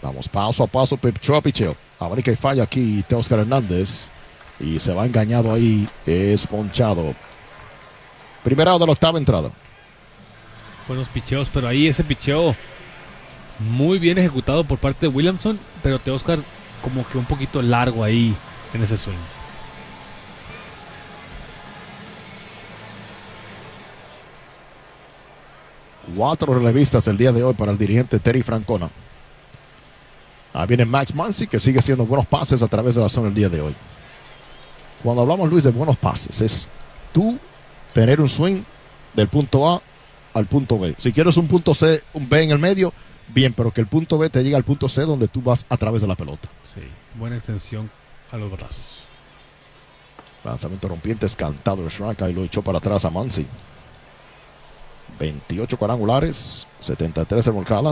Vamos paso a paso, picheo a picheo. A ver qué falla aquí Teóscar Hernández. Y se va engañado ahí. Es ponchado. Primer out de la octava entrada. Buenos picheos, pero ahí ese picheo muy bien ejecutado por parte de Williamson, pero Teóscar como que un poquito largo ahí en ese swing. Cuatro relevistas el día de hoy para el dirigente Terry Francona. Ahí viene Max Muncy, que sigue haciendo buenos pases a través de la zona el día de hoy. Cuando hablamos, Luis, de buenos pases, es tú tener un swing del punto A al punto B. Si quieres un punto C, un B en el medio, bien, pero que el punto B te llegue al punto C donde tú vas a través de la pelota. Sí, buena extensión a los brazos. Lanzamiento rompiente, cantado el strike, y lo echó para atrás a Muncy. 28 cuadrangulares, 73 remolcadas.